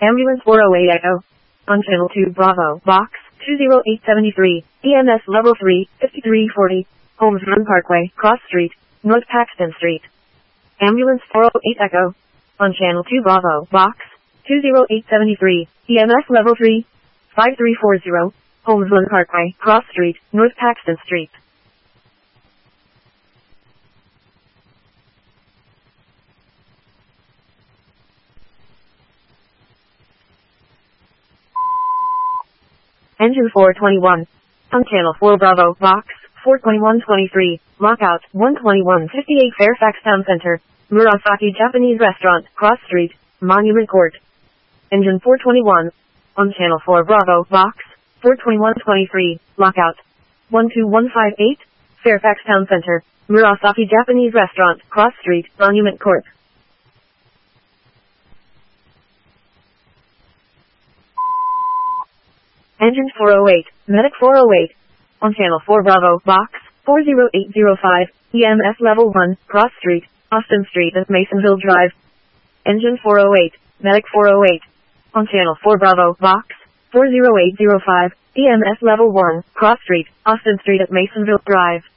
Ambulance 408 Echo. On Channel 2 Bravo, Box 20873, EMS Level 3, 5340, Holmes Run Parkway, Cross Street, North Paxton Street. Ambulance 408 Echo. On Channel 2 Bravo, Box 20873, EMS Level 3, 5340, Holmes Run Parkway, Cross Street, North Paxton Street. Engine 421. On Channel 4 Bravo, Box 42123, Lockout 12158 Fairfax Town Center, Murasaki Japanese Restaurant, Cross Street, Monument Court. Engine 421. On Channel 4 Bravo, Box 42123, Lockout 12158, Fairfax Town Center, Murasaki Japanese Restaurant, Cross Street, Monument Court. Engine 408, Medic 408. On Channel 4 Bravo, Box 40805, EMS Level 1, Cross Street, Austin Street at Masonville Drive. Engine 408, Medic 408. On Channel 4 Bravo, Box 40805, EMS Level 1, Cross Street, Austin Street at Masonville Drive.